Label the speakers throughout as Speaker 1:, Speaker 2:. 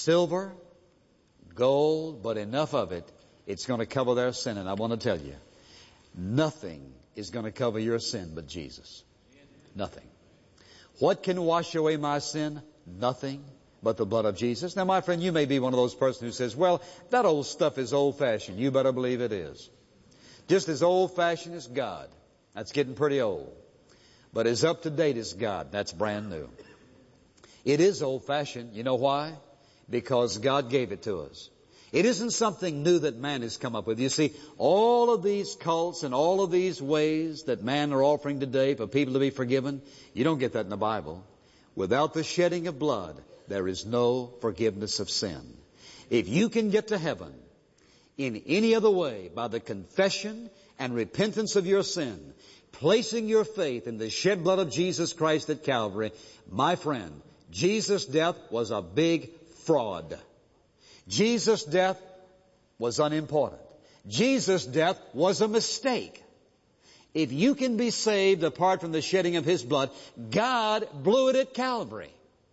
Speaker 1: silver, gold, but enough of it, it's going to cover their sin. And I want to tell you, nothing is going to cover your sin but Jesus. Nothing. What can wash away my sin? Nothing but the blood of Jesus. Now, my friend, you may be one of those persons who says, well, that old stuff is old-fashioned. You better believe it is. Just as old-fashioned as God. That's getting pretty old. But as up-to-date as God. That's brand new. It is old-fashioned. You know why? Because God gave it to us. It isn't something new that man has come up with. You see, all of these cults and all of these ways that man are offering today for people to be forgiven, you don't get that in the Bible. Without the shedding of blood, there is no forgiveness of sin. If you can get to heaven in any other way, by the confession and repentance of your sin, placing your faith in the shed blood of Jesus Christ at Calvary, my friend, Jesus' death was a big fraud. Jesus' death was unimportant. Jesus' death was a mistake. If you can be saved apart from the shedding of His blood, God blew it at Calvary.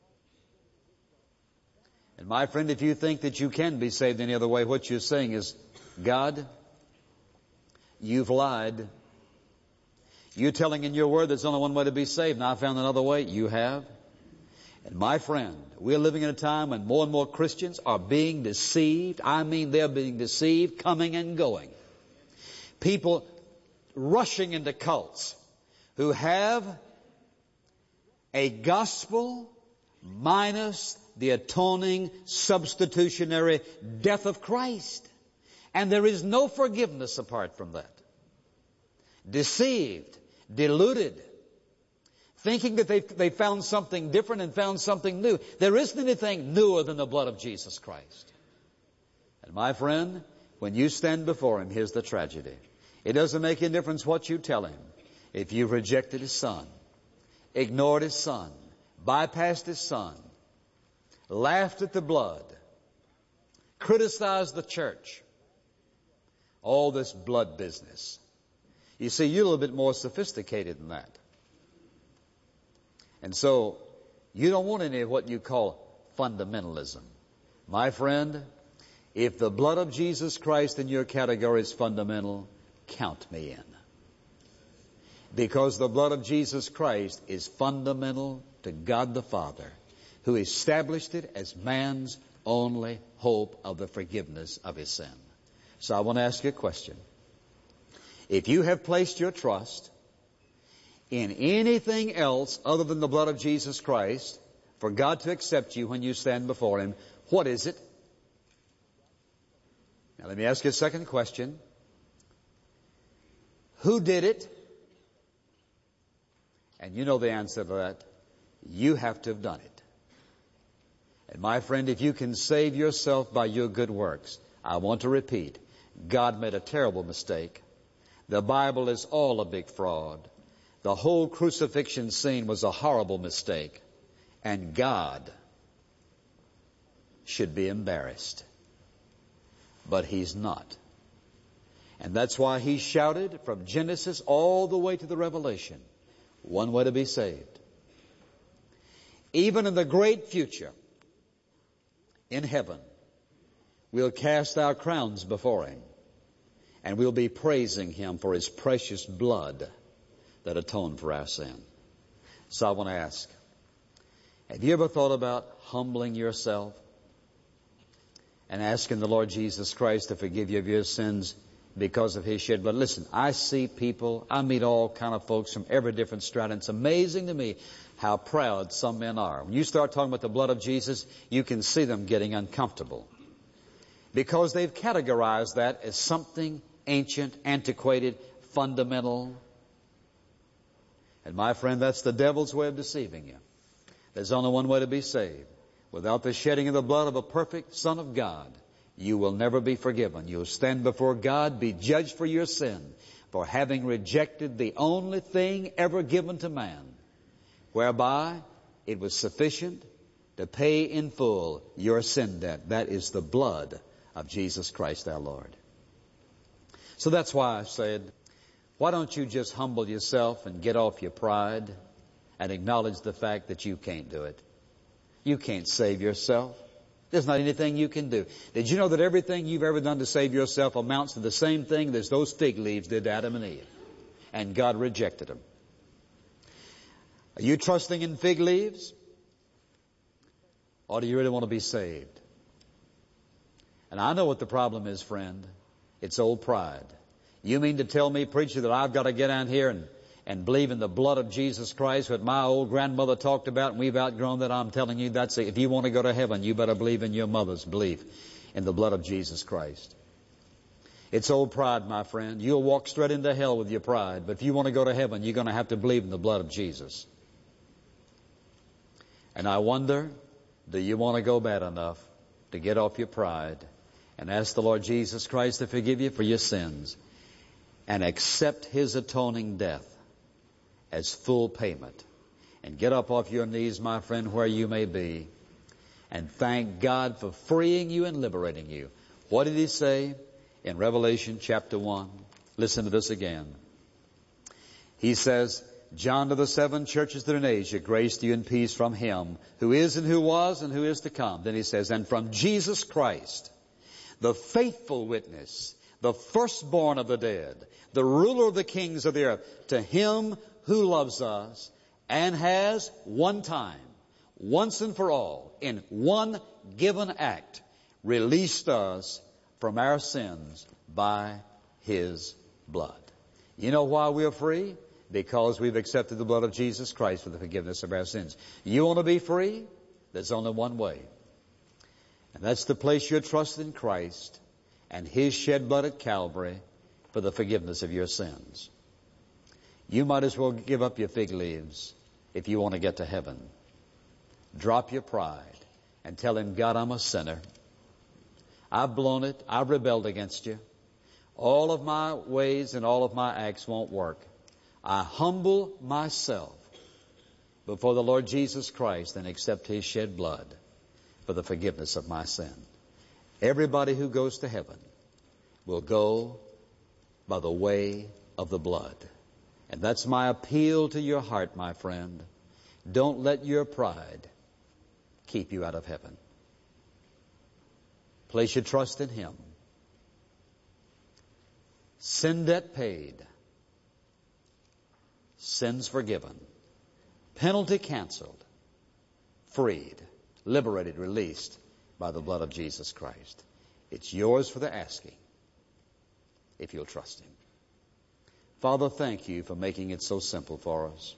Speaker 1: And my friend, if you think that you can be saved any other way, what you're saying is, God, you've lied. You're telling in your word there's only one way to be saved, and I found another way. You have. And my friend, we're living in a time when more and more Christians are being deceived. I mean, they're being deceived, coming and going. People rushing into cults who have a gospel minus the atoning, substitutionary death of Christ. And there is no forgiveness apart from that. Deceived, deluded, thinking that they found something different and found something new. There isn't anything newer than the blood of Jesus Christ. And my friend, when you stand before Him, here's the tragedy. It doesn't make any difference what you tell Him. If you've rejected His Son, ignored His Son, bypassed His Son, laughed at the blood, criticized the church, all this blood business. You see, you're a little bit more sophisticated than that. And so, you don't want any of what you call fundamentalism. My friend, if the blood of Jesus Christ in your category is fundamental, count me in. Because the blood of Jesus Christ is fundamental to God the Father, who established it as man's only hope of the forgiveness of his sin. So I want to ask you a question. If you have placed your trust in anything else other than the blood of Jesus Christ, for God to accept you when you stand before Him, what is it? Now let me ask you a second question. Who did it? And you know the answer to that. You have to have done it. And my friend, if you can save yourself by your good works, I want to repeat, God made a terrible mistake. The Bible is all a big fraud. The whole crucifixion scene was a horrible mistake. And God should be embarrassed. But He's not. And that's why He shouted from Genesis all the way to the Revelation, one way to be saved. Even in the great future, in heaven, we'll cast our crowns before Him. And we'll be praising Him for His precious blood that atoned for our sin. So I want to ask, have you ever thought about humbling yourself and asking the Lord Jesus Christ to forgive you of your sins because of His shed blood? Listen, I see people, I meet all kind of folks from every different strata. It's amazing to me how proud some men are. When you start talking about the blood of Jesus, you can see them getting uncomfortable. Because they've categorized that as something ancient, antiquated, fundamental. And my friend, that's the devil's way of deceiving you. There's only one way to be saved. Without the shedding of the blood of a perfect Son of God, you will never be forgiven. You'll stand before God, be judged for your sin, for having rejected the only thing ever given to man, whereby it was sufficient to pay in full your sin debt. That is the blood of Jesus Christ our Lord. So that's why I said, why don't you just humble yourself and get off your pride and acknowledge the fact that you can't do it. You can't save yourself. There's not anything you can do. Did you know that everything you've ever done to save yourself amounts to the same thing as those fig leaves did to Adam and Eve? And God rejected them. Are you trusting in fig leaves? Or do you really want to be saved? And I know what the problem is, friend. It's old pride. You mean to tell me, preacher, that I've got to get down here and believe in the blood of Jesus Christ, what my old grandmother talked about, and we've outgrown that? I'm telling you, that's it. If you want to go to heaven, you better believe in your mother's belief in the blood of Jesus Christ. It's old pride, my friend. You'll walk straight into hell with your pride, but if you want to go to heaven, you're going to have to believe in the blood of Jesus. And I wonder, do you want to go bad enough to get off your pride and ask the Lord Jesus Christ to forgive you for your sins and accept His atoning death as full payment, and get up off your knees, my friend, where you may be, and thank God for freeing you and liberating you. What did He say in Revelation chapter 1? Listen to this again. He says, John to the 7 churches that are in Asia, grace to you and peace from Him who is and who was and who is to come. Then He says, and from Jesus Christ, the faithful witness, the firstborn of the dead, the ruler of the kings of the earth, to Him who loves us and has one time, once and for all, in one given act, released us from our sins by His blood. You know why we are free? Because we've accepted the blood of Jesus Christ for the forgiveness of our sins. You want to be free? There's only one way. And that's to place your trust in Christ and His shed blood at Calvary for the forgiveness of your sins. You might as well give up your fig leaves if you want to get to heaven. Drop your pride and tell Him, God, I'm a sinner. I've blown it. I've rebelled against you. All of my ways and all of my acts won't work. I humble myself before the Lord Jesus Christ and accept His shed blood for the forgiveness of my sin. Everybody who goes to heaven will go by the way of the blood. And that's my appeal to your heart, my friend. Don't let your pride keep you out of heaven. Place your trust in Him. Sin debt paid. Sins forgiven. Penalty canceled. Freed. Liberated. Released by the blood of Jesus Christ. It's yours for the asking if you'll trust Him. Father, thank You for making it so simple for us.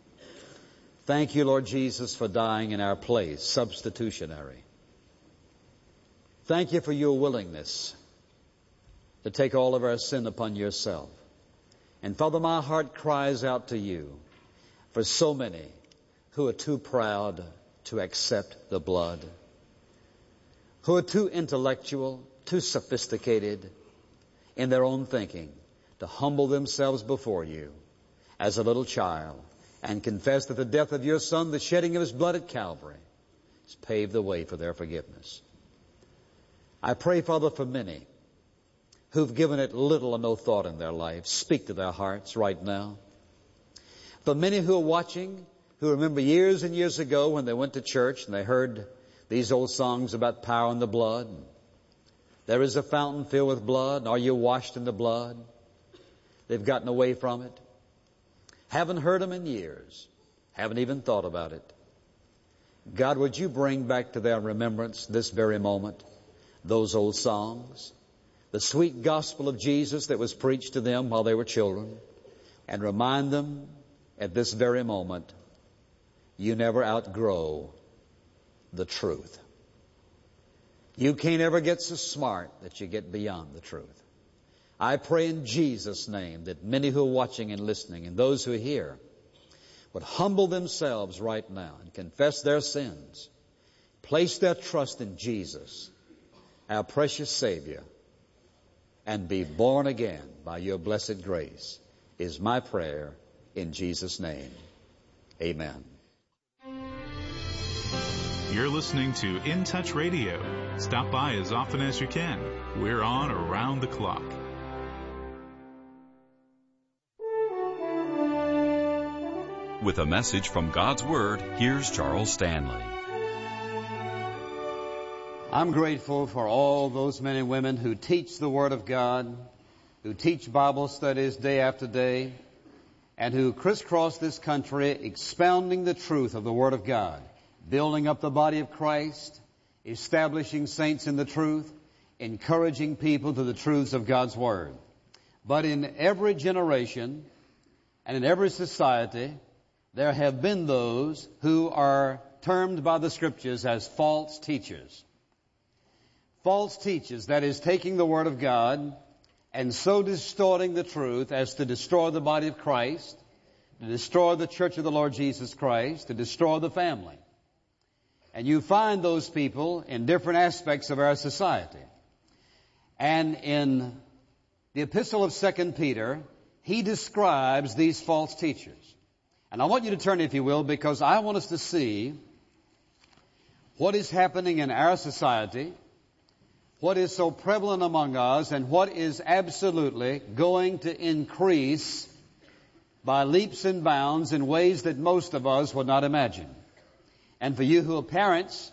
Speaker 1: Thank You, Lord Jesus, for dying in our place, substitutionary. Thank You for Your willingness to take all of our sin upon Yourself. And Father, my heart cries out to You for so many who are too proud to accept the blood, who are too intellectual, too sophisticated in their own thinking, to humble themselves before You as a little child and confess that the death of Your Son, the shedding of His blood at Calvary, has paved the way for their forgiveness. I pray, Father, for many who've given it little or no thought in their life. Speak to their hearts right now. For many who are watching, who remember years and years ago when they went to church and they heard these old songs about power in the blood. There is a fountain filled with blood. Are you washed in the blood? They've gotten away from it. Haven't heard them in years. Haven't even thought about it. God, would You bring back to their remembrance this very moment those old songs, the sweet gospel of Jesus that was preached to them while they were children, and remind them at this very moment, you never outgrow the truth. You can't ever get so smart that you get beyond the truth. I pray in Jesus' name that many who are watching and listening and those who are here would humble themselves right now and confess their sins, place their trust in Jesus, our precious Savior, and be born again by Your blessed grace, is my prayer in Jesus' name. Amen.
Speaker 2: You're listening to In Touch Radio. Stop by as often as you can. We're on around the clock.
Speaker 3: With a message from God's Word, here's Charles Stanley.
Speaker 4: I'm grateful for all those men and women who teach the Word of God, who teach Bible studies day after day, and who crisscross this country expounding the truth of the Word of God, building up the body of Christ, establishing saints in the truth, encouraging people to the truths of God's Word. But in every generation and in every society, there have been those who are termed by the Scriptures as false teachers. False teachers, that is, taking the Word of God and so distorting the truth as to destroy the body of Christ, to destroy the church of the Lord Jesus Christ, to destroy the family. And you find those people in different aspects of our society. And in the epistle of 2 Peter, he describes these false teachers. And I want you to turn, if you will, because I want us to see what is happening in our society, what is so prevalent among us, and what is absolutely going to increase by leaps and bounds in ways that most of us would not imagine. And for you who are parents,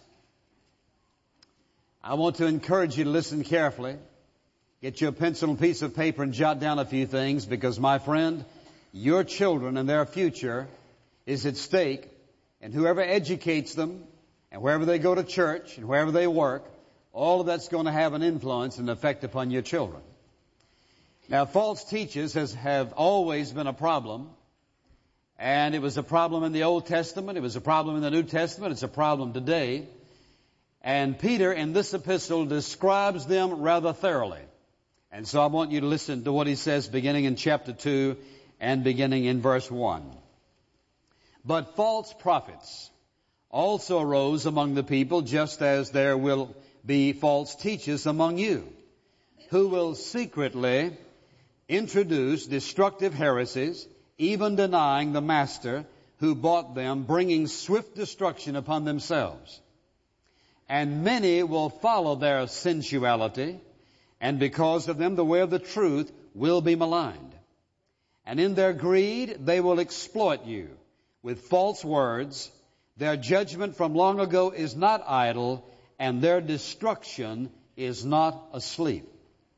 Speaker 4: I want to encourage you to listen carefully. Get you a pencil and piece of paper and jot down a few things, because, my friend, your children and their future is at stake, and whoever educates them, and wherever they go to church, and wherever they work, all of that's going to have an influence and effect upon your children. Now, false teachers have always been a problem, and it was a problem in the Old Testament, it was a problem in the New Testament, it's a problem today. And Peter, in this epistle, describes them rather thoroughly. And so I want you to listen to what he says beginning in chapter 2 and beginning in verse 1. But false prophets also arose among the people, just as there will be false teachers among you, who will secretly introduce destructive heresies, even denying the master who bought them, bringing swift destruction upon themselves. And many will follow their sensuality, and because of them the way of the truth will be maligned. And in their greed they will exploit you with false words. Their judgment from long ago is not idle, and their destruction is not asleep.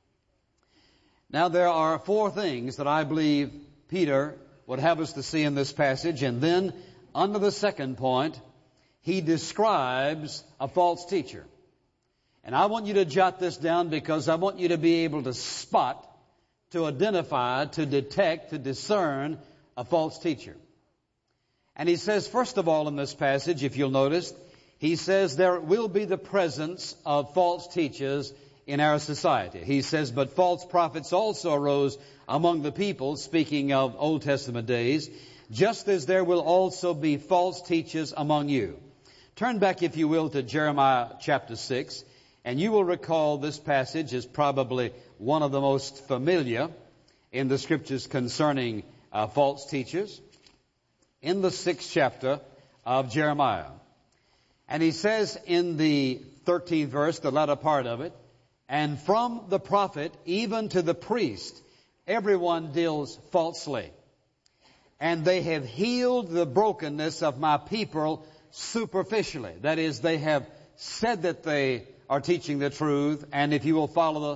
Speaker 4: Now, there are four things that I believe Peter would have us to see in this passage, and then under the second point, he describes a false teacher. And I want you to jot this down, because I want you to be able to spot, to identify, to detect, to discern a false teacher. And he says, first of all in this passage, if you'll notice, he says there will be the presence of false teachers in our society. He says, but false prophets also arose among the people, speaking of Old Testament days, just as there will also be false teachers among you. Turn back, if you will, to Jeremiah chapter 6, and you will recall this passage is probably one of the most familiar in the Scriptures concerning false teachers. In the 6th chapter of Jeremiah. And he says in the 13th verse, the latter part of it, and from the prophet even to the priest, everyone deals falsely. And they have healed the brokenness of my people superficially. That is, they have said that they are teaching the truth, and if you will follow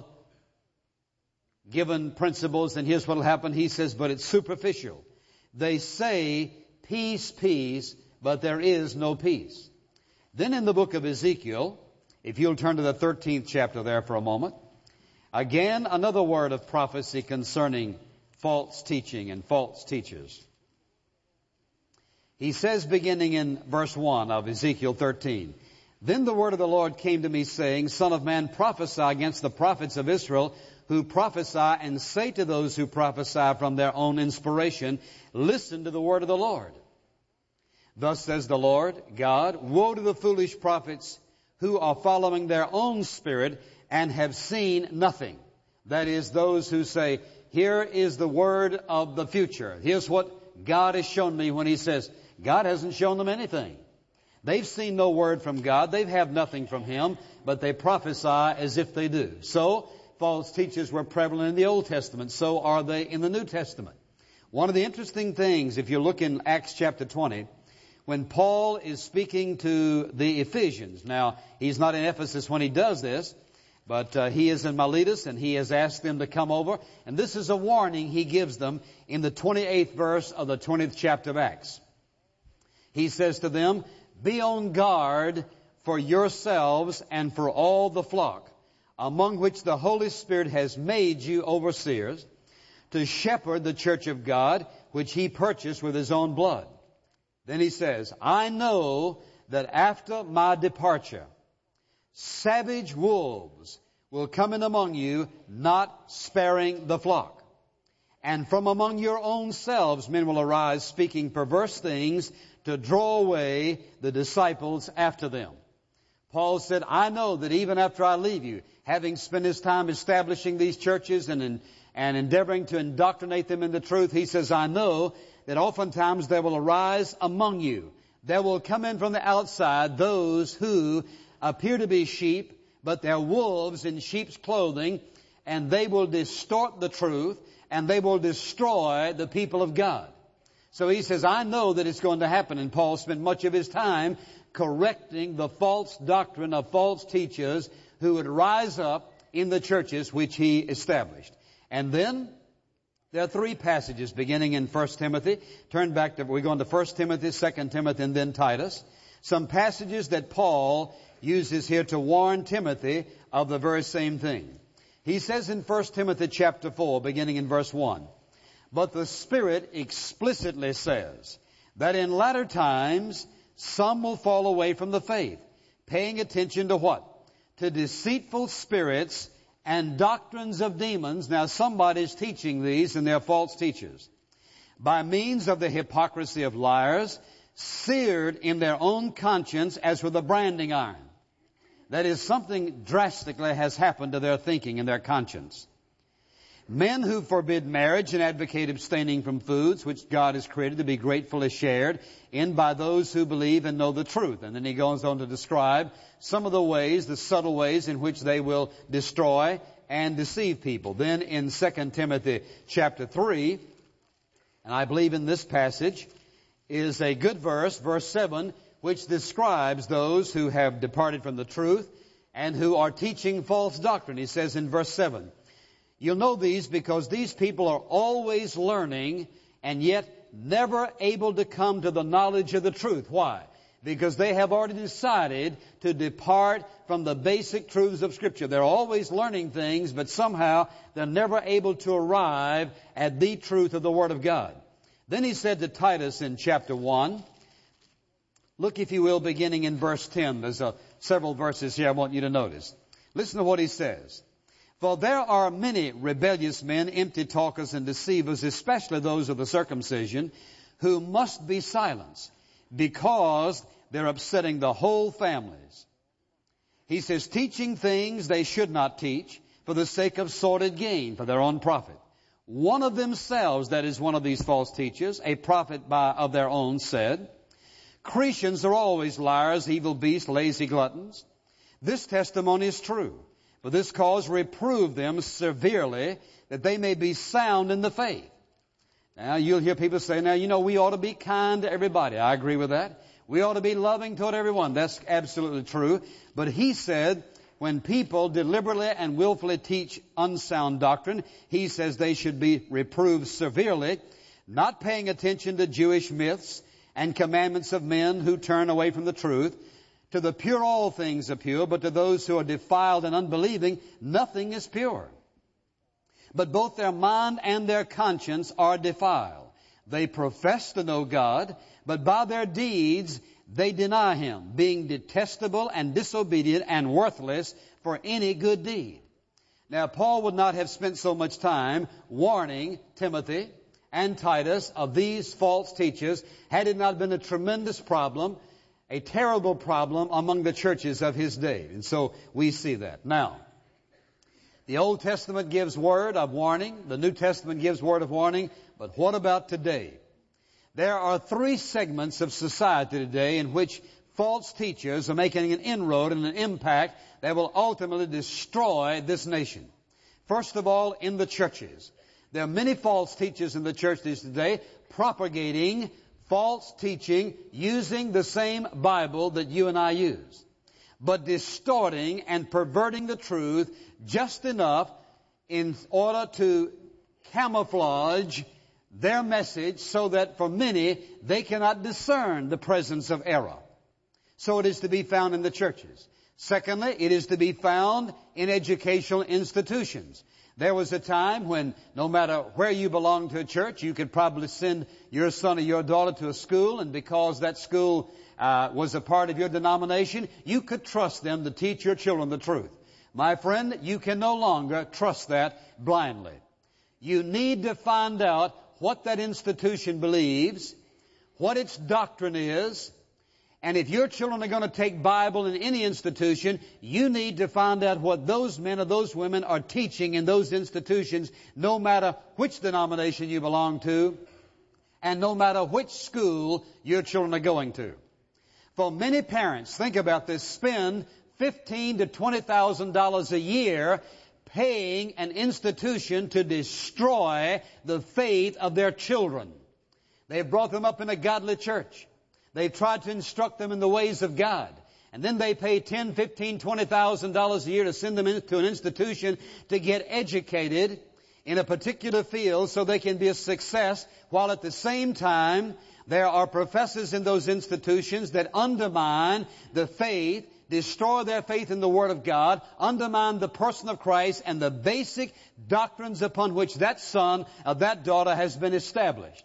Speaker 4: the given principles, then here's what will happen. He says, but it's superficial. They say, peace, peace, but there is no peace. Then in the book of Ezekiel, if you'll turn to the 13th chapter there for a moment, again another word of prophecy concerning false teaching and false teachers. He says, beginning in verse 1 of Ezekiel 13, then the word of the Lord came to me, saying, Son of man, prophesy against the prophets of Israel, who prophesy, and say to those who prophesy from their own inspiration, listen to the word of the Lord. Thus says the Lord God, woe to the foolish prophets who are following their own spirit and have seen nothing. That is, those who say, here is the word of the future. Here's what God has shown me, when he says, God hasn't shown them anything. They've seen no word from God. They've had nothing from him, but they prophesy as if they do. So, false teachers were prevalent in the Old Testament. So are they in the New Testament. One of the interesting things, if you look in Acts chapter 20, when Paul is speaking to the Ephesians. Now, he's not in Ephesus when he does this, but he is in Miletus, and he has asked them to come over. And this is a warning he gives them in the 28th verse of the 20th chapter of Acts. He says to them, "Be on guard for yourselves and for all the flock, among which the Holy Spirit has made you overseers, to shepherd the church of God, which he purchased with his own blood." Then he says, "I know that after my departure, savage wolves will come in among you, not sparing the flock. And from among your own selves men will arise, speaking perverse things to draw away the disciples after them." Paul said, I know that even after I leave you, having spent his time establishing these churches and endeavoring to indoctrinate them in the truth, he says, I know that oftentimes there will arise among you, there will come in from the outside those who appear to be sheep, but they're wolves in sheep's clothing, and they will distort the truth, and they will destroy the people of God. So he says, I know that it's going to happen. And Paul spent much of his time correcting the false doctrine of false teachers who would rise up in the churches which he established. And then there are three passages beginning in 1 Timothy. Turn back to, we're going to 1 Timothy, 2 Timothy, and then Titus. Some passages that Paul uses here to warn Timothy of the very same thing. He says in 1 Timothy chapter 4, beginning in verse 1, "But the Spirit explicitly says that in latter times some will fall away from the faith, paying attention to what? To deceitful spirits and doctrines of demons." Now somebody's teaching these, and they're false teachers. "By means of the hypocrisy of liars, seared in their own conscience as with a branding iron." That is, something drastically has happened to their thinking and their conscience. "Men who forbid marriage and advocate abstaining from foods which God has created to be gratefully shared in by those who believe and know the truth." And then he goes on to describe some of the ways, the subtle ways in which they will destroy and deceive people. Then in 2 Timothy chapter 3, and I believe in this passage, is a good verse, verse 7, which describes those who have departed from the truth and who are teaching false doctrine. He says in verse 7, "You'll know these because these people are always learning and yet never able to come to the knowledge of the truth." Why? Because they have already decided to depart from the basic truths of Scripture. They're always learning things, but somehow they're never able to arrive at the truth of the Word of God. Then he said to Titus in chapter 1, look, if you will, beginning in verse 10. There's several verses here I want you to notice. Listen to what he says. "For there are many rebellious men, empty talkers and deceivers, especially those of the circumcision, who must be silenced, because they're upsetting the whole families." He says, teaching things they should not teach for the sake of sordid gain, for their own profit. "One of themselves," that is one of these false teachers, "a prophet of their own, said, Cretians are always liars, evil beasts, lazy gluttons. This testimony is true. For this cause reprove them severely, that they may be sound in the faith." Now you'll hear people say, we ought to be kind to everybody. I agree with that. We ought to be loving toward everyone. That's absolutely true. But he said, when people deliberately and willfully teach unsound doctrine, he says they should be reproved severely, not paying attention to Jewish myths and commandments of men who turn away from the truth. "To the pure all things are pure, but to those who are defiled and unbelieving, nothing is pure. But both their mind and their conscience are defiled. They profess to know God, but by their deeds they deny Him, being detestable and disobedient and worthless for any good deed." Now, Paul would not have spent so much time warning Timothy and Titus of these false teachers had it not been a tremendous problem, a terrible problem among the churches of his day. And so we see that. Now, the Old Testament gives word of warning. The New Testament gives word of warning. But what about today? There are three segments of society today in which false teachers are making an inroad and an impact that will ultimately destroy this nation. First of all, in the churches. There are many false teachers in the churches today propagating false teaching using the same Bible that you and I use, but distorting and perverting the truth just enough in order to camouflage their message so that for many they cannot discern the presence of error. So it is to be found in the churches. Secondly, it is to be found in educational institutions. There was a time when no matter where you belonged to a church, you could probably send your son or your daughter to a school, and because that school was a part of your denomination, you could trust them to teach your children the truth. My friend, you can no longer trust that blindly. You need to find out what that institution believes, what its doctrine is, and if your children are going to take Bible in any institution, you need to find out what those men or those women are teaching in those institutions, no matter which denomination you belong to, and no matter which school your children are going to. For many parents, think about this, spend $15,000 to $20,000 a year paying an institution to destroy the faith of their children. They've brought them up in a godly church. They've tried to instruct them in the ways of God. And then they pay $10,000, $15,000, $20,000 a year to send them into an institution to get educated in a particular field so they can be a success, while at the same time there are professors in those institutions that undermine the faith, destroy their faith in the Word of God, undermine the person of Christ and the basic doctrines upon which that son or that daughter has been established.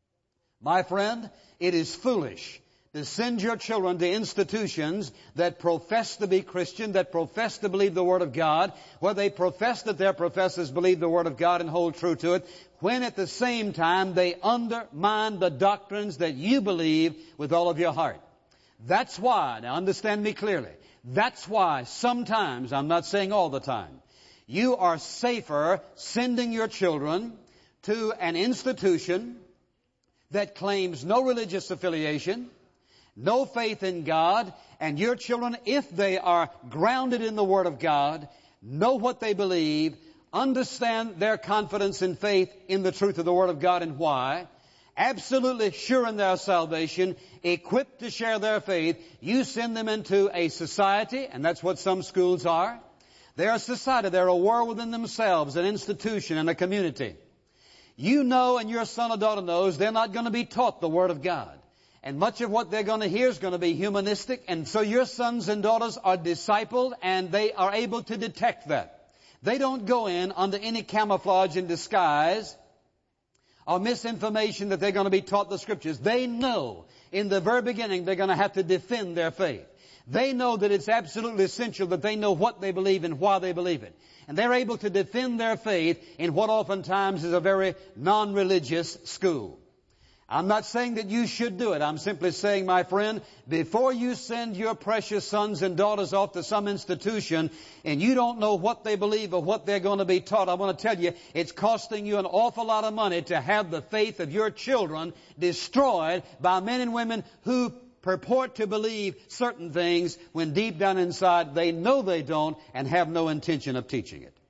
Speaker 4: My friend, it is foolish to send your children to institutions that profess to be Christian, that profess to believe the Word of God, where they profess that their professors believe the Word of God and hold true to it, when at the same time they undermine the doctrines that you believe with all of your heart. That's why, now understand me clearly, that's why sometimes, I'm not saying all the time, you are safer sending your children to an institution that claims no religious affiliation, no faith in God, and your children, if they are grounded in the Word of God, know what they believe, understand their confidence and faith in the truth of the Word of God and why, absolutely sure in their salvation, equipped to share their faith, you send them into a society, and that's what some schools are. They're a society, they're a world within themselves, an institution and a community. You know, and your son or daughter knows, they're not going to be taught the Word of God. And much of what they're going to hear is going to be humanistic. And so your sons and daughters are discipled, and they are able to detect that. They don't go in under any camouflage and disguise or misinformation that they're going to be taught the Scriptures. They know in the very beginning they're going to have to defend their faith. They know that it's absolutely essential that they know what they believe and why they believe it. And they're able to defend their faith in what oftentimes is a very non-religious school. I'm not saying that you should do it. I'm simply saying, my friend, before you send your precious sons and daughters off to some institution and you don't know what they believe or what they're going to be taught, I want to tell you, it's costing you an awful lot of money to have the faith of your children destroyed by men and women who purport to believe certain things when deep down inside they know they don't and have no intention of teaching it.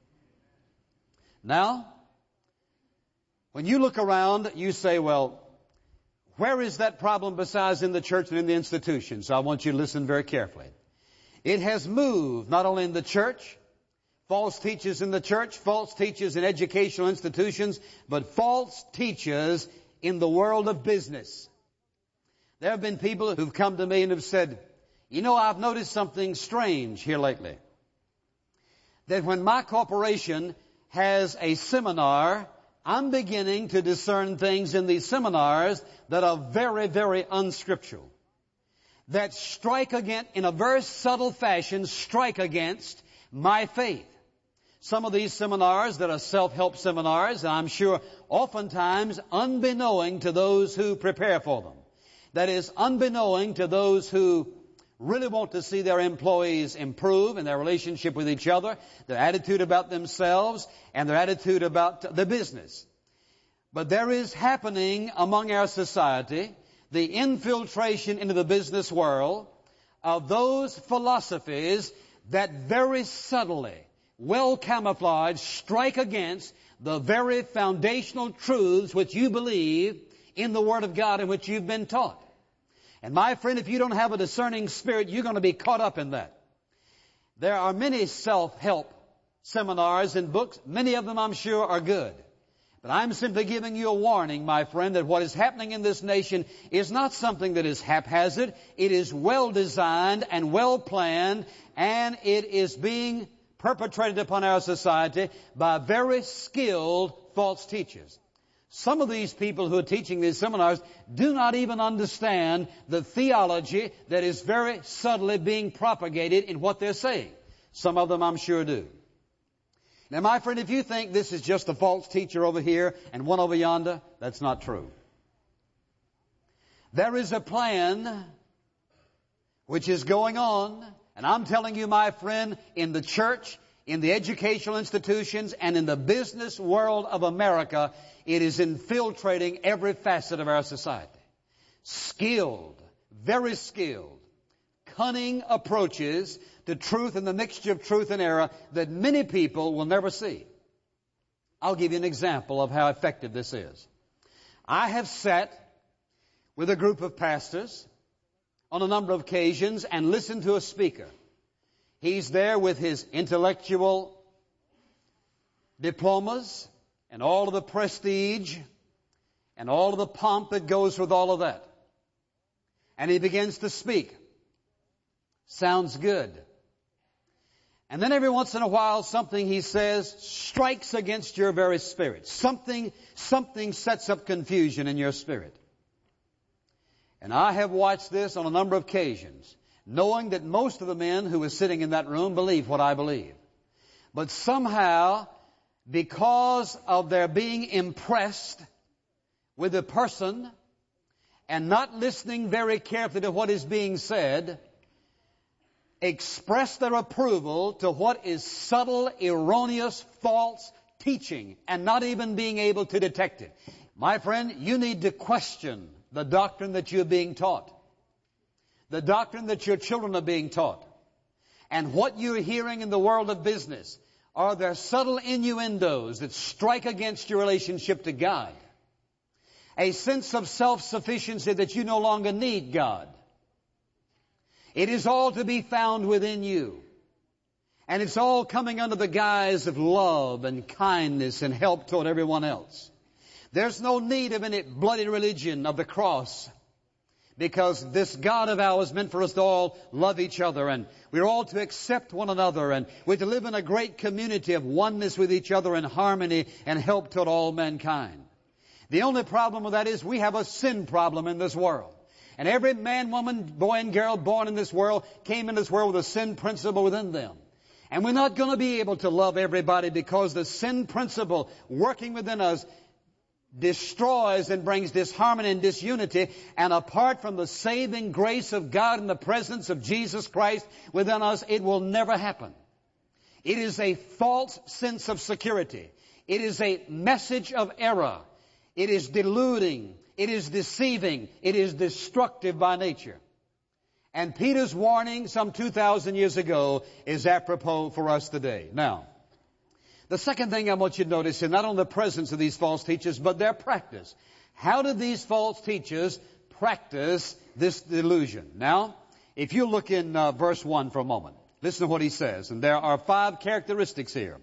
Speaker 4: Now, when you look around, you say, well, where is that problem besides in the church and in the institution? So I want you to listen very carefully. It has moved not only in the church, false teachers in the church, false teachers in educational institutions, but false teachers in the world of business. There have been people who've come to me and have said, you know, I've noticed something strange here lately. That when my corporation has a seminar, I'm beginning to discern things in these seminars that are very, very unscriptural. That strike against, in a very subtle fashion, strike against my faith. Some of these seminars that are self-help seminars, I'm sure oftentimes unbeknown to those who prepare for them. That is, unbeknown to those who really want to see their employees improve in their relationship with each other, their attitude about themselves, and their attitude about the business. But there is happening among our society the infiltration into the business world of those philosophies that very subtly, well camouflaged, strike against the very foundational truths which you believe in the Word of God in which you've been taught. And my friend, if you don't have a discerning spirit, you're going to be caught up in that. There are many self-help seminars and books. Many of them, I'm sure, are good. But I'm simply giving you a warning, my friend, that what is happening in this nation is not something that is haphazard. It is well designed and well planned, and it is being perpetrated upon our society by very skilled false teachers. Some of these people who are teaching these seminars do not even understand the theology that is very subtly being propagated in what they're saying. Some of them, I'm sure, do. Now, my friend, if you think this is just a false teacher over here and one over yonder, that's not true. There is a plan which is going on, and I'm telling you, my friend, in the church, in the educational institutions, and in the business world of America, it is infiltrating every facet of our society. Skilled, very skilled, cunning approaches to truth and the mixture of truth and error that many people will never see. I'll give you an example of how effective this is. I have sat with a group of pastors on a number of occasions and listened to a speaker. He's there with his intellectual diplomas and all of the prestige and all of the pomp that goes with all of that. And he begins to speak. Sounds good. And then every once in a while, something he says strikes against your very spirit. Something sets up confusion in your spirit. And I have watched this on a number of occasions, knowing that most of the men who were sitting in that room believe what I believe. But somehow, because of their being impressed with the person and not listening very carefully to what is being said, express their approval to what is subtle, erroneous, false teaching and not even being able to detect it. My friend, you need to question the doctrine that you're being taught, the doctrine that your children are being taught, and what you're hearing in the world of business. Are there subtle innuendos that strike against your relationship to God? A sense of self-sufficiency that you no longer need God. It is all to be found within you. And it's all coming under the guise of love and kindness and help toward everyone else. There's no need of any bloody religion of the cross, because this God of ours meant for us to all love each other, and we're all to accept one another, and we're to live in a great community of oneness with each other in harmony and help toward all mankind. The only problem with that is we have a sin problem in this world. And every man, woman, boy, and girl born in this world came in this world with a sin principle within them. And we're not going to be able to love everybody because the sin principle working within us destroys and brings disharmony and disunity. And apart from the saving grace of God and the presence of Jesus Christ within us, it will never happen. It is a false sense of security. It is a message of error. It is deluding. It is deceiving. It is destructive by nature. And Peter's warning some 2,000 years ago is apropos for us today. Now, the second thing I want you to notice is not only the presence of these false teachers, but their practice. How did these false teachers practice this delusion? Now, if you look in verse 1 for a moment, listen to what he says. And there are 5 characteristics here.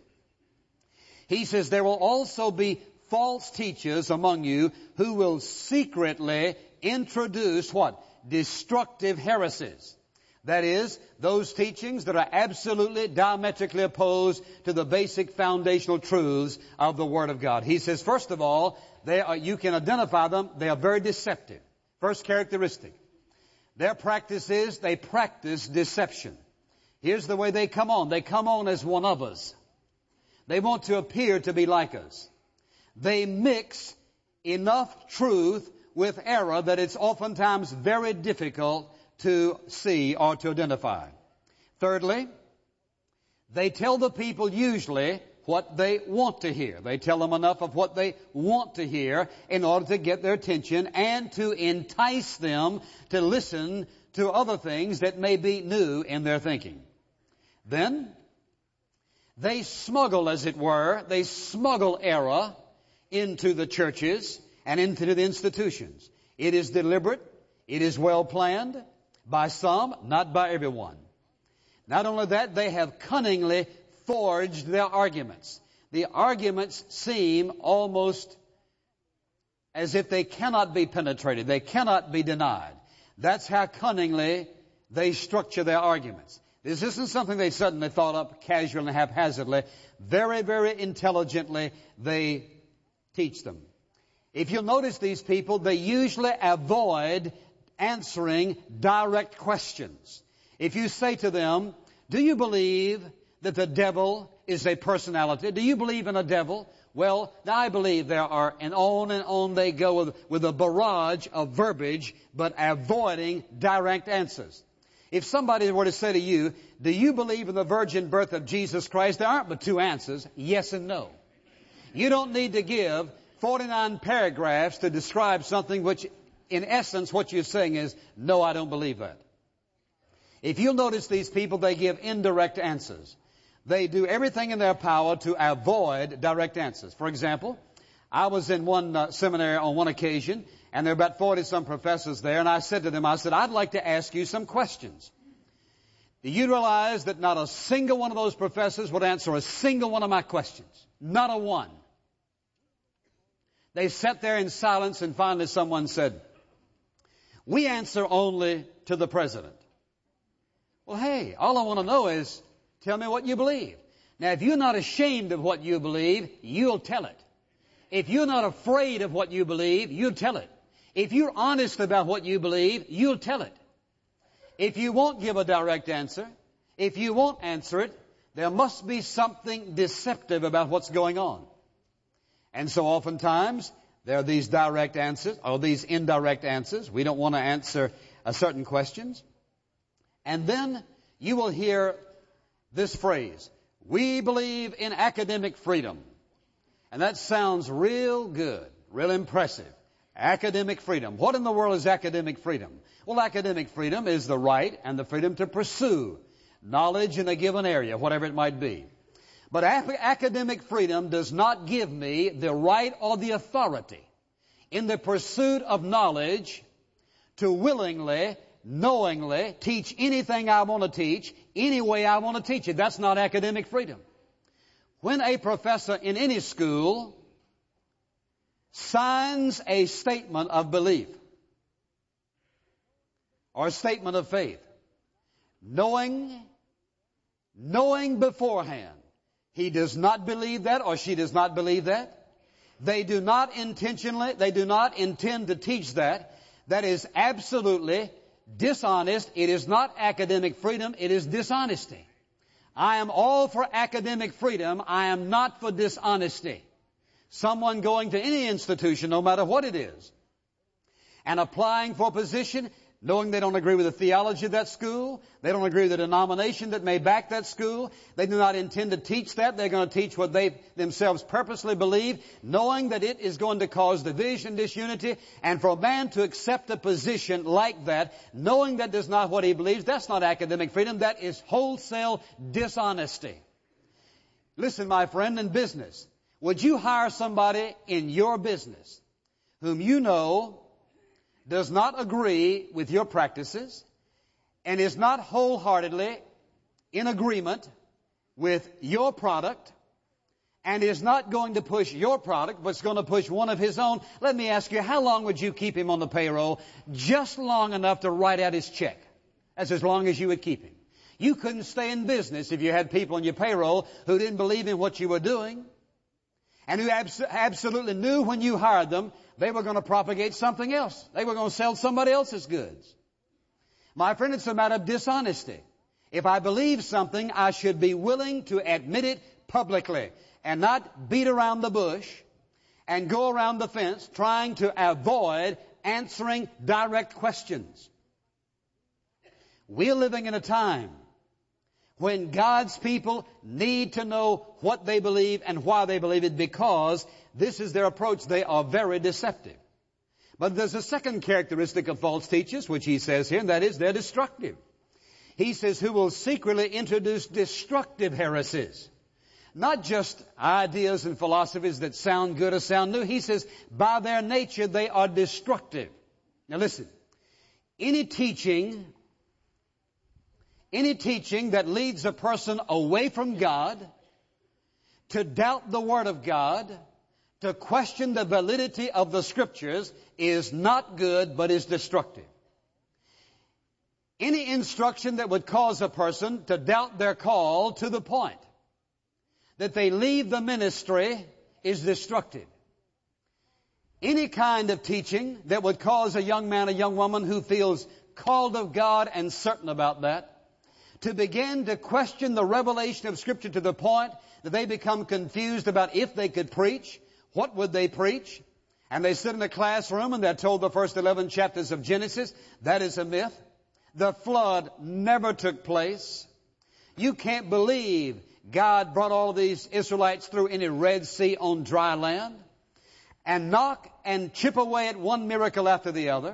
Speaker 4: He says, there will also be false teachers among you who will secretly introduce what? Destructive heresies. That is, those teachings that are absolutely diametrically opposed to the basic foundational truths of the Word of God. He says, first of all, you can identify them. They are very deceptive. First characteristic. Their practice is they practice deception. Here's the way they come on. They come on as one of us. They want to appear to be like us. They mix enough truth with error that it's oftentimes very difficult to see or to identify. Thirdly, they tell the people usually what they want to hear. They tell them enough of what they want to hear in order to get their attention and to entice them to listen to other things that may be new in their thinking. Then, they smuggle, as it were, error into the churches, and into the institutions. It is deliberate. It is well planned by some, not by everyone. Not only that, they have cunningly forged their arguments. The arguments seem almost as if they cannot be penetrated. They cannot be denied. That's how cunningly they structure their arguments. This isn't something they suddenly thought up casually and haphazardly. Very, very intelligently they teach them. If you'll notice these people, they usually avoid answering direct questions. If you say to them, do you believe that the devil is a personality? Do you believe in a devil? Well, I believe there are, and on they go with a barrage of verbiage, but avoiding direct answers. If somebody were to say to you, do you believe in the virgin birth of Jesus Christ? There aren't but two answers, yes and no. You don't need to give 49 paragraphs to describe something which, in essence, what you're saying is, no, I don't believe that. If you'll notice these people, they give indirect answers. They do everything in their power to avoid direct answers. For example, I was in one seminary on one occasion, and there were about 40-some professors there, and I said to them, I'd like to ask you some questions. Do you realize that not a single one of those professors would answer a single one of my questions? Not a one. They sat there in silence, and finally someone said, we answer only to the president. Well, hey, all I want to know is, tell me what you believe. Now, if you're not ashamed of what you believe, you'll tell it. If you're not afraid of what you believe, you'll tell it. If you're honest about what you believe, you'll tell it. If you won't give a direct answer, if you won't answer it, there must be something deceptive about what's going on. And so oftentimes, there are these direct answers, or these indirect answers. We don't want to answer certain questions. And then you will hear this phrase, we believe in academic freedom. And that sounds real good, real impressive. Academic freedom. What in the world is academic freedom? Well, academic freedom is the right and the freedom to pursue knowledge in a given area, whatever it might be. But academic freedom does not give me the right or the authority in the pursuit of knowledge to willingly, knowingly teach anything I want to teach, any way I want to teach it. That's not academic freedom. When a professor in any school signs a statement of belief or a statement of faith, knowing beforehand he does not believe that or she does not believe that, they do not intend to teach that, that is absolutely dishonest. It is not academic freedom, it is dishonesty. I am all for academic freedom. I am not for dishonesty. Someone going to any institution, no matter what it is, and applying for a position, knowing they don't agree with the theology of that school, they don't agree with the denomination that may back that school, they do not intend to teach that, they're going to teach what they themselves purposely believe, knowing that it is going to cause division, disunity, and for a man to accept a position like that, knowing that is not what he believes, that's not academic freedom, that is wholesale dishonesty. Listen, my friend, in business, would you hire somebody in your business whom you know does not agree with your practices and is not wholeheartedly in agreement with your product and is not going to push your product but is going to push one of his own? Let me ask you, how long would you keep him on the payroll? Just long enough to write out his check. That's as long as you would keep him. You couldn't stay in business if you had people on your payroll who didn't believe in what you were doing and who absolutely knew when you hired them they were going to propagate something else. They were going to sell somebody else's goods. My friend, it's a matter of dishonesty. If I believe something, I should be willing to admit it publicly and not beat around the bush and go around the fence trying to avoid answering direct questions. We're living in a time when God's people need to know what they believe and why they believe it, because this is their approach. They are very deceptive. But there's a second characteristic of false teachers, which he says here, and that is they're destructive. He says, who will secretly introduce destructive heresies. not just ideas and philosophies that sound good or sound new. He says, by their nature, they are destructive. Now listen, any teaching that leads a person away from God, to doubt the Word of God, to question the validity of the Scriptures, is not good, but is destructive. Any instruction that would cause a person to doubt their call to the point that they leave the ministry is destructive. Any kind of teaching that would cause a young man, a young woman who feels called of God and certain about that, to begin to question the revelation of Scripture to the point that they become confused about if they could preach, what would they preach? And they sit in a classroom and they're told the first 11 chapters of Genesis. That is a myth. The flood never took place. You can't believe God brought all of these Israelites through any Red Sea on dry land and knock and chip away at one miracle after the other.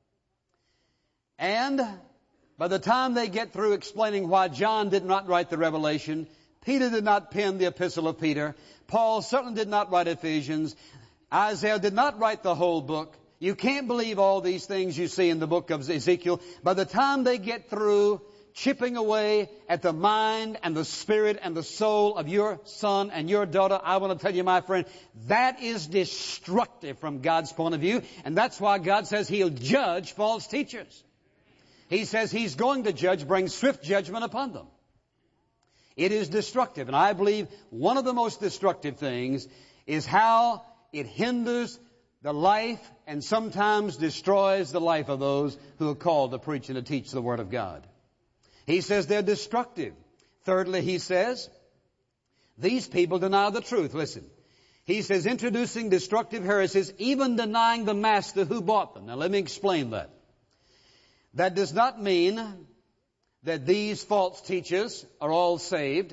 Speaker 4: And by the time they get through explaining why John did not write the Revelation, Peter did not pen the Epistle of Peter, Paul certainly did not write Ephesians, Isaiah did not write the whole book. You can't believe all these things you see in the book of Ezekiel. By the time they get through chipping away at the mind and the spirit and the soul of your son and your daughter, I want to tell you, my friend, that is destructive from God's point of view. And that's why God says He'll judge false teachers. He says He's going to judge, bring swift judgment upon them. It is destructive. And I believe one of the most destructive things is how it hinders the life and sometimes destroys the life of those who are called to preach and to teach the Word of God. He says they're destructive. Thirdly, he says, these people deny the truth. Listen. He says, introducing destructive heresies, even denying the master who bought them. Now let me explain that. That does not mean that these false teachers are all saved.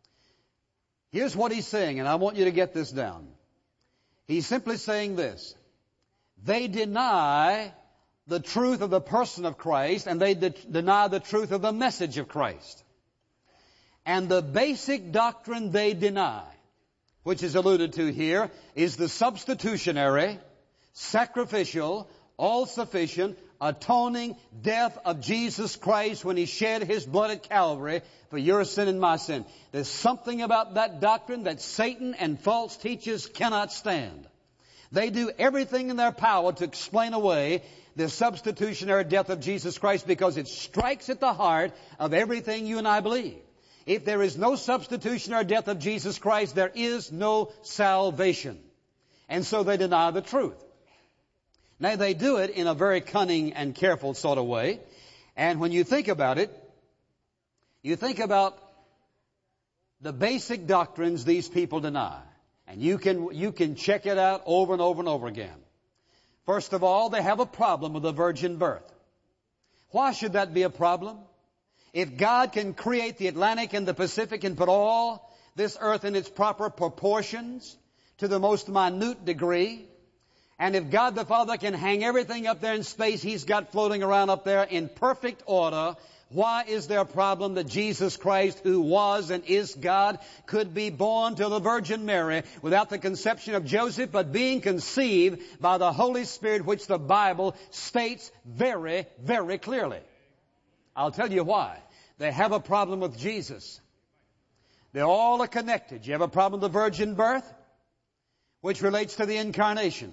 Speaker 4: Here's what he's saying, and I want you to get this down. He's simply saying this. They deny the truth of the person of Christ, and they deny the truth of the message of Christ. And the basic doctrine they deny, which is alluded to here, is the substitutionary, sacrificial, all-sufficient, atoning death of Jesus Christ when He shed His blood at Calvary for your sin and my sin. There's something about that doctrine that Satan and false teachers cannot stand. They do everything in their power to explain away the substitutionary death of Jesus Christ because it strikes at the heart of everything you and I believe. If there is no substitutionary death of Jesus Christ, there is no salvation. And so they deny the truth. Now, they do it in a very cunning and careful sort of way. And when you think about it, you think about the basic doctrines these people deny. And you can check it out over and over and over again. First of all, they have a problem with the virgin birth. Why should that be a problem? If God can create the Atlantic and the Pacific and put all this earth in its proper proportions to the most minute degree, and if God the Father can hang everything up there in space He's got floating around up there in perfect order, why is there a problem that Jesus Christ, who was and is God, could be born to the Virgin Mary without the conception of Joseph, but being conceived by the Holy Spirit, which the Bible states very, very clearly? I'll tell you why. They have a problem with Jesus. They all are connected. You have a problem with the virgin birth, which relates to the incarnation.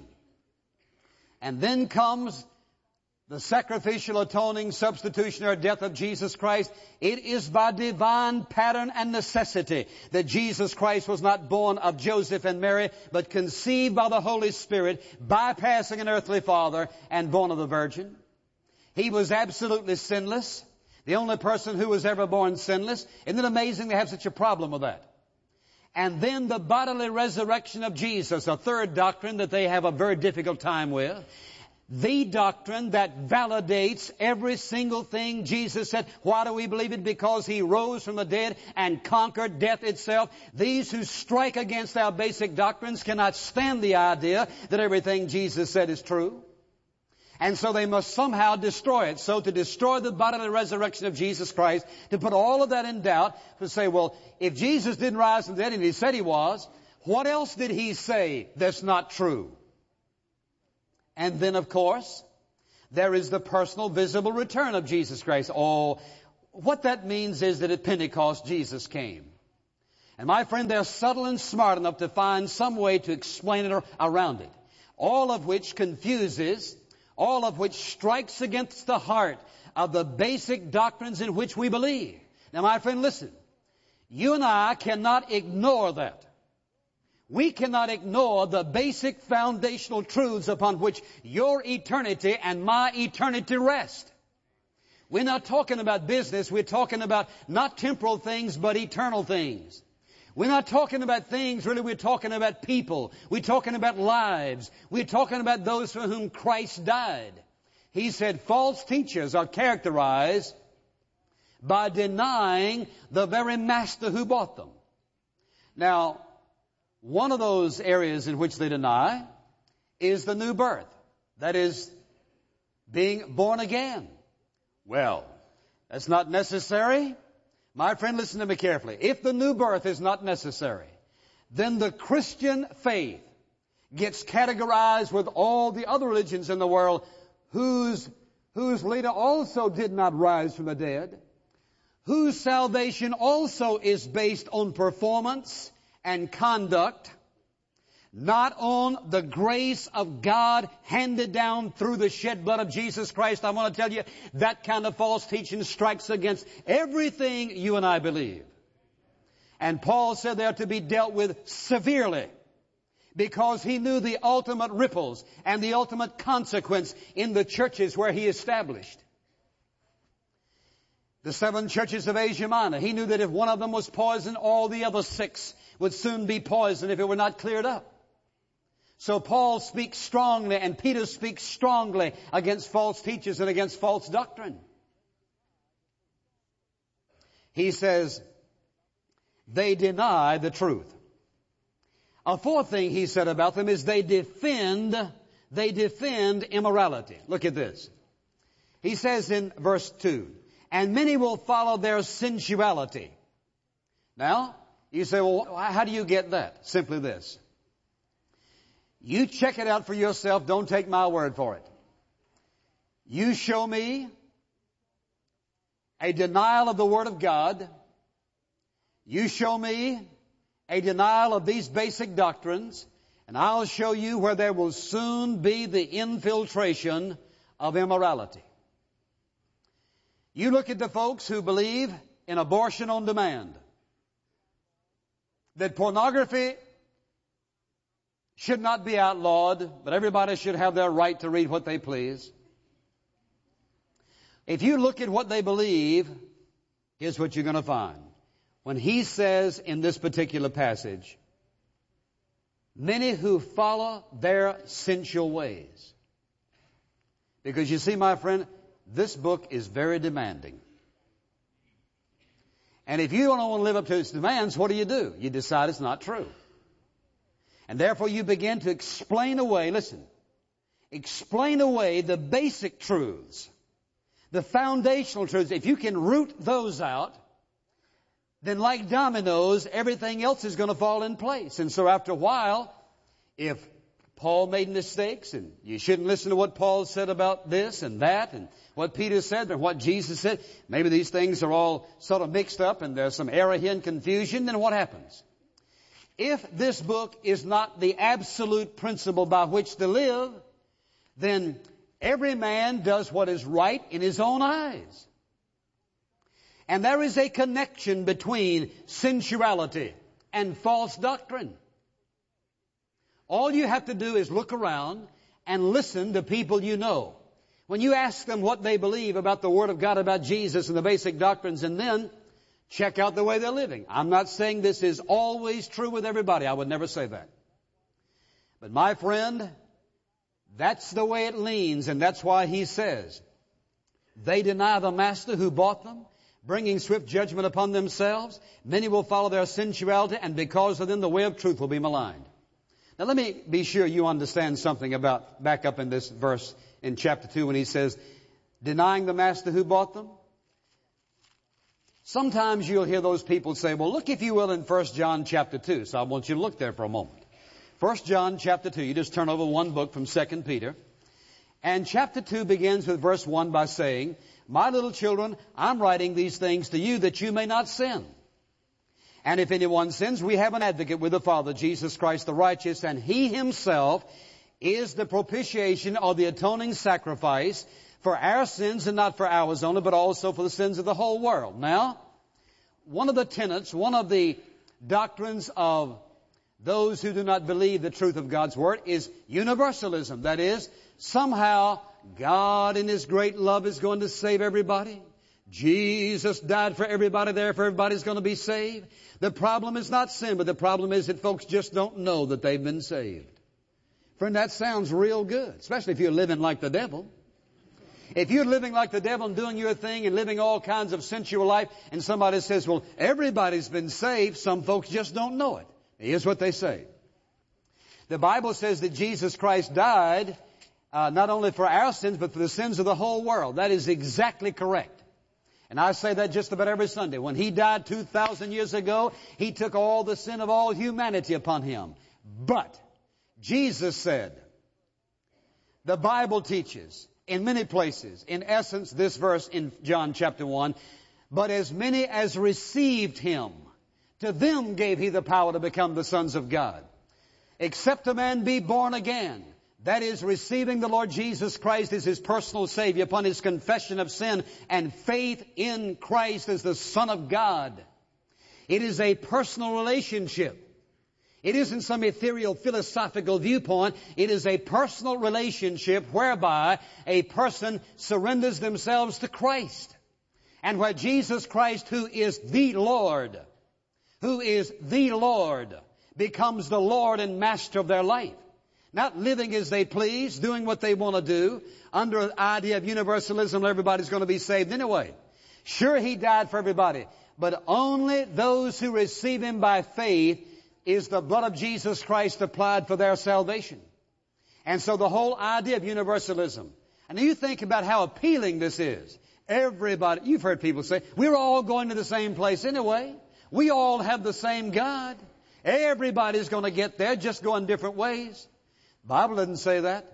Speaker 4: And then comes the sacrificial, atoning, substitutionary death of Jesus Christ. It is by divine pattern and necessity that Jesus Christ was not born of Joseph and Mary, but conceived by the Holy Spirit, bypassing an earthly father and born of the Virgin. He was absolutely sinless, the only person who was ever born sinless. Isn't it amazing they have such a problem with that? And then the bodily resurrection of Jesus, a third doctrine that they have a very difficult time with. The doctrine that validates every single thing Jesus said. Why do we believe it? Because He rose from the dead and conquered death itself. These who strike against our basic doctrines cannot stand the idea that everything Jesus said is true. And so they must somehow destroy it. So to destroy the bodily resurrection of Jesus Christ, to put all of that in doubt, to say, well, if Jesus didn't rise from the dead and he said he was, what else did he say that's not true? And then, of course, there is the personal, visible return of Jesus Christ. Oh, what that means is that at Pentecost, Jesus came. And my friend, they're subtle and smart enough to find some way to explain it around it. All of which confuses, all of which strikes against the heart of the basic doctrines in which we believe. Now, my friend, listen. You and I cannot ignore that. We cannot ignore the basic foundational truths upon which your eternity and my eternity rest. We're not talking about business. We're talking about not temporal things, but eternal things. We're not talking about things, really. We're talking about people. We're talking about lives. We're talking about those for whom Christ died. He said false teachers are characterized by denying the very master who bought them. Now, one of those areas in which they deny is the new birth. That is, being born again. Well, that's not necessary. My friend, listen to me carefully. If the new birth is not necessary, then the Christian faith gets categorized with all the other religions in the world whose leader also did not rise from the dead, whose salvation also is based on performance and conduct, not on the grace of God handed down through the shed blood of Jesus Christ. I want to tell you, that kind of false teaching strikes against everything you and I believe. And Paul said they are to be dealt with severely, because he knew the ultimate ripples and the ultimate consequence in the churches where he established. The 7 churches of Asia Minor, he knew that if one of them was poisoned, all the other 6 would soon be poisoned if it were not cleared up. So Paul speaks strongly, and Peter speaks strongly against false teachers and against false doctrine. He says, they deny the truth. A fourth thing he said about them is they defend immorality. Look at this. He says in verse 2, and many will follow their sensuality. Now, you say, well, how do you get that? Simply this. You check it out for yourself. Don't take my word for it. You show me a denial of the Word of God. You show me a denial of these basic doctrines, and I'll show you where there will soon be the infiltration of immorality. You look at the folks who believe in abortion on demand, that pornography should not be outlawed, but everybody should have their right to read what they please. If you look at what they believe, here's what you're going to find. When he says in this particular passage, many who follow their sensual ways. Because you see, my friend, this book is very demanding. And if you don't want to live up to its demands, what do? You decide it's not true. And therefore you begin to explain away the basic truths, the foundational truths. If you can root those out, then like dominoes, everything else is going to fall in place. And so after a while, if Paul made mistakes, and you shouldn't listen to what Paul said about this and that, and what Peter said and what Jesus said, maybe these things are all sort of mixed up and there's some error here and confusion, then what happens? If this book is not the absolute principle by which to live, then every man does what is right in his own eyes. And there is a connection between sensuality and false doctrine. All you have to do is look around and listen to people you know. When you ask them what they believe about the Word of God, about Jesus and the basic doctrines, and then check out the way they're living. I'm not saying this is always true with everybody. I would never say that. But my friend, that's the way it leans, and that's why he says, they deny the master who bought them, bringing swift judgment upon themselves. Many will follow their sensuality, and because of them the way of truth will be maligned. Now let me be sure you understand something about, back up in this verse, in chapter 2 when he says, denying the master who bought them. Sometimes you'll hear those people say, well, look, if you will, in 1 John chapter 2. So I want you to look there for a moment. 1 John chapter 2. You just turn over one book from 2 Peter. And chapter 2 begins with verse 1 by saying, my little children, I'm writing these things to you that you may not sin. And if anyone sins, we have an advocate with the Father, Jesus Christ the righteous, and He Himself is the propitiation or the atoning sacrifice for our sins, and not for ours only, but also for the sins of the whole world. Now, one of the tenets, one of the doctrines of those who do not believe the truth of God's Word is universalism. That is, somehow God in His great love is going to save everybody. Jesus died for everybody, therefore everybody's going to be saved. The problem is not sin, but the problem is that folks just don't know that they've been saved. Friend, that sounds real good, especially if you're living like the devil. If you're living like the devil and doing your thing and living all kinds of sensual life, and somebody says, well, everybody's been saved, some folks just don't know it. Here's what they say. The Bible says that Jesus Christ died not only for our sins, but for the sins of the whole world. That is exactly correct. And I say that just about every Sunday. When He died 2,000 years ago, He took all the sin of all humanity upon Him. But Jesus said, the Bible teaches in many places, in essence, this verse in John chapter 1, but as many as received Him, to them gave He the power to become the sons of God. Except a man be born again, that is, receiving the Lord Jesus Christ as his personal Savior upon his confession of sin and faith in Christ as the Son of God. It is a personal relationship. It isn't some ethereal philosophical viewpoint. It is a personal relationship whereby a person surrenders themselves to Christ. And where Jesus Christ, who is the Lord, becomes the Lord and Master of their life. Not living as they please, doing what they want to do, under an idea of universalism, everybody's going to be saved anyway. Sure, He died for everybody, but only those who receive Him by faith is the blood of Jesus Christ applied for their salvation. And so the whole idea of universalism. And you think about how appealing this is. Everybody, you've heard people say, we're all going to the same place anyway. We all have the same God. Everybody's going to get there, just going different ways. The Bible doesn't say that.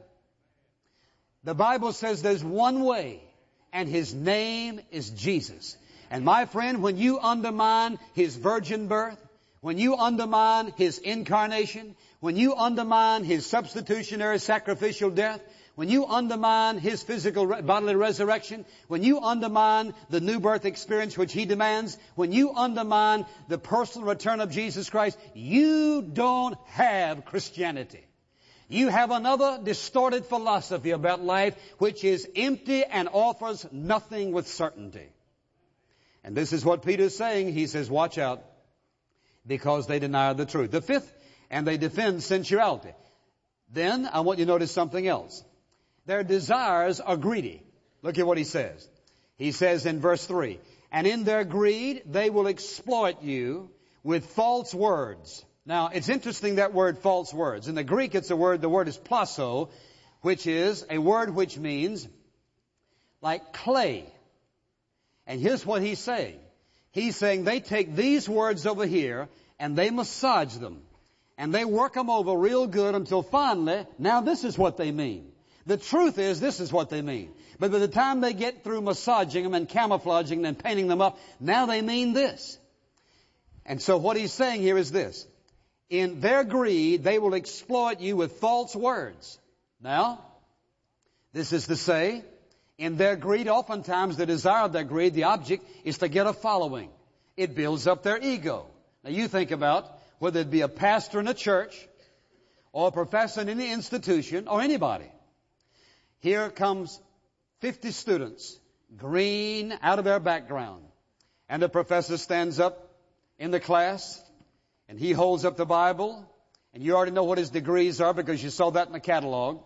Speaker 4: The Bible says there's one way, and His name is Jesus. And my friend, when you undermine His virgin birth, when you undermine His incarnation, when you undermine His substitutionary sacrificial death, when you undermine His physical bodily resurrection, when you undermine the new birth experience which He demands, when you undermine the personal return of Jesus Christ, you don't have Christianity. You have another distorted philosophy about life which is empty and offers nothing with certainty. And this is what Peter is saying. He says, watch out, because they deny the truth. The fifth, and they defend sensuality. Then I want you to notice something else. Their desires are greedy. Look at what he says. He says in verse 3, and in their greed they will exploit you with false words. Now, it's interesting, that word false words. In the Greek, the word is plaso, which is a word which means like clay. And here's what he's saying. He's saying they take these words over here and they massage them. And they work them over real good until finally, now this is what they mean. The truth is, this is what they mean. But by the time they get through massaging them and camouflaging them and painting them up, now they mean this. And so what he's saying here is this. In their greed, they will exploit you with false words. Now, this is to say, in their greed, oftentimes the desire of their greed, the object, is to get a following. It builds up their ego. Now you think about whether it be a pastor in a church, or a professor in any institution, or anybody. Here comes 50 students, green out of their background. And the professor stands up in the class, and he holds up the Bible, and you already know what his degrees are because you saw that in the catalog.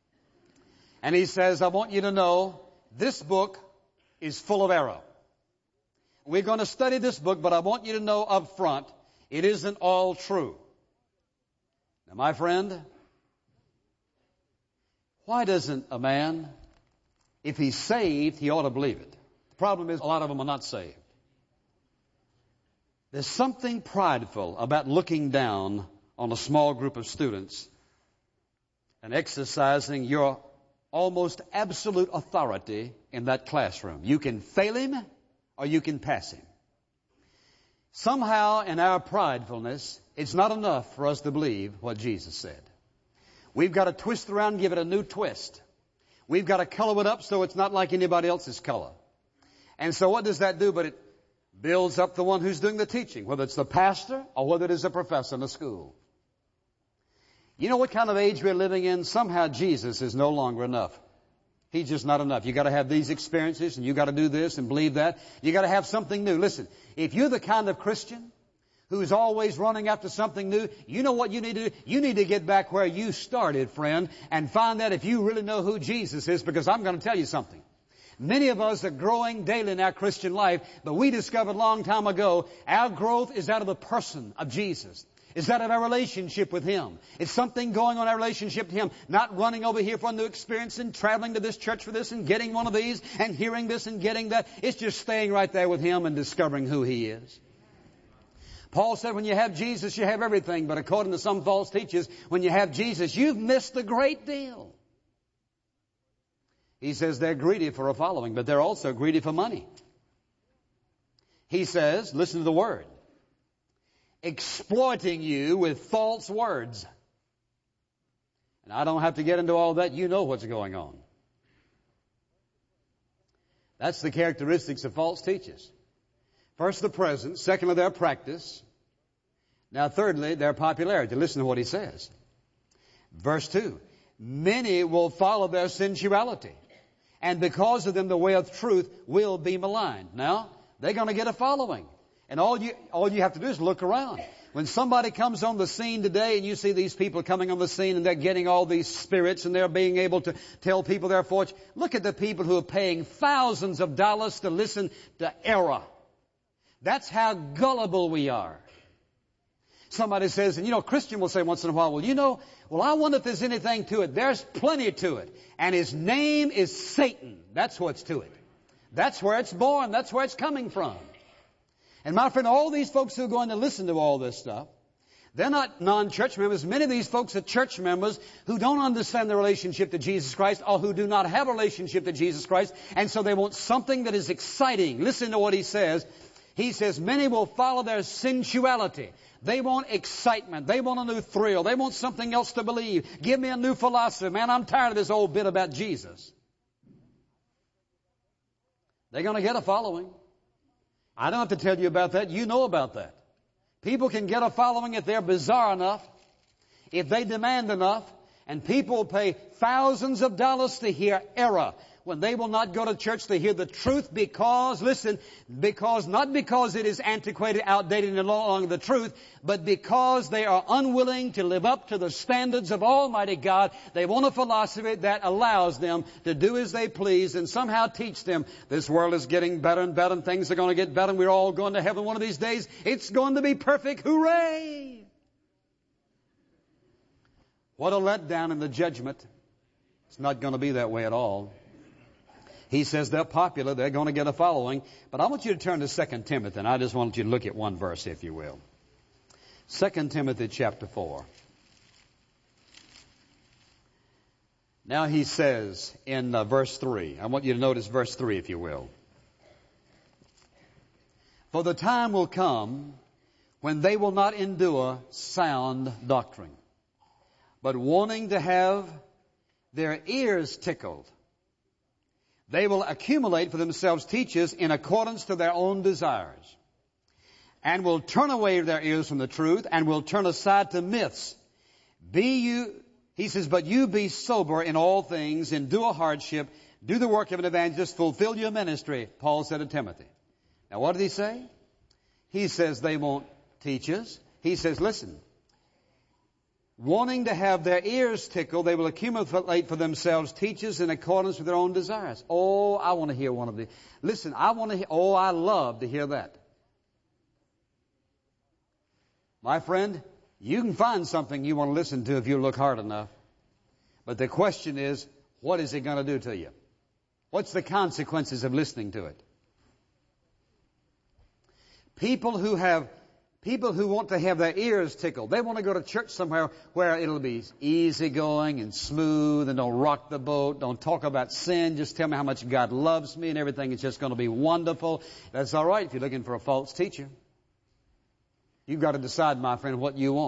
Speaker 4: And he says, I want you to know this book is full of error. We're going to study this book, but I want you to know up front, it isn't all true. Now, my friend, Why doesn't a man, if he's saved, he ought to believe it? The problem is a lot of them are not saved. There's something prideful about looking down on a small group of students and exercising your almost absolute authority in that classroom. You can fail him or you can pass him. Somehow in our pridefulness, it's not enough for us to believe what Jesus said. We've got to twist around and give it a new twist. We've got to color it up so it's not like anybody else's color. And so what does that do? But it builds up the one who's doing the teaching, whether it's the pastor or whether it is a professor in a school. You know what kind of age we're living in? Somehow Jesus is no longer enough. He's just not enough. You got to have these experiences, and you got to do this and believe that. You got to have something new. Listen, if you're the kind of Christian who's always running after something new, you know what you need to do? You need to get back where you started, friend, and find out if you really know who Jesus is, because I'm going to tell you something. Many of us are growing daily in our Christian life, but we discovered a long time ago our growth is out of the person of Jesus. It's out of our relationship with Him. It's something going on in our relationship to Him, not running over here for a new experience and traveling to this church for this and getting one of these and hearing this and getting that. It's just staying right there with Him and discovering who He is. Paul said when you have Jesus, you have everything. But according to some false teachers, when you have Jesus, you've missed a great deal. He says they're greedy for a following, but they're also greedy for money. He says, listen to the word, exploiting you with false words. And I don't have to get into all that. You know what's going on. That's the characteristics of false teachers. First, the presence. Secondly, their practice. Now, thirdly, their popularity. Listen to what he says. Verse 2. Many will follow their sensuality, and because of them the way of truth will be maligned. Now, they're going to get a following. And all you have to do is look around. When somebody comes on the scene today and you see these people coming on the scene and they're getting all these spirits and they're being able to tell people their fortune, look at the people who are paying thousands of dollars to listen to error. That's how gullible we are. Somebody says, and you know, a Christian will say once in a while, well, I wonder if there's anything to it. There's plenty to it. And his name is Satan. That's what's to it. That's where it's born. That's where it's coming from. And my friend, all these folks who are going to listen to all this stuff, they're not non-church members. Many of these folks are church members who don't understand their relationship to Jesus Christ or who do not have a relationship to Jesus Christ. And so they want something that is exciting. Listen to what he says. He says, many will follow their sensuality. They want excitement. They want a new thrill. They want something else to believe. Give me a new philosophy. Man, I'm tired of this old bit about Jesus. They're going to get a following. I don't have to tell you about that. You know about that. People can get a following if they're bizarre enough, if they demand enough, and people will pay thousands of dollars to hear error when they will not go to church to hear the truth because, listen, not because it is antiquated, outdated, and no longer the truth, but because they are unwilling to live up to the standards of Almighty God. They want a philosophy that allows them to do as they please and somehow teach them this world is getting better and better and things are going to get better and we're all going to heaven one of these days. It's going to be perfect. Hooray! What a letdown in the judgment. It's not going to be that way at all. He says they're popular, they're going to get a following. But I want you to turn to 2 Timothy, and I just want you to look at one verse, if you will. 2 Timothy chapter 4. Now he says in verse 3, I want you to notice verse 3, if you will. For the time will come when they will not endure sound doctrine, but wanting to have their ears tickled, they will accumulate for themselves teachers in accordance to their own desires, and will turn away their ears from the truth, and will turn aside to myths. He says, but you be sober in all things, endure hardship, do the work of an evangelist, fulfill your ministry, Paul said to Timothy. Now what did he say? He says they want teachers. He says, listen, wanting to have their ears tickled, they will accumulate for themselves teachers in accordance with their own desires. Oh, I want to hear one of these. Listen, I love to hear that. My friend, you can find something you want to listen to if you look hard enough. But the question is, what is it going to do to you? What's the consequences of listening to it? People who want to have their ears tickled. They want to go to church somewhere where it'll be easygoing and smooth and don't rock the boat, don't talk about sin, just tell me how much God loves me and everything is just going to be wonderful. That's all right if you're looking for a false teacher. You've got to decide, my friend, what you want.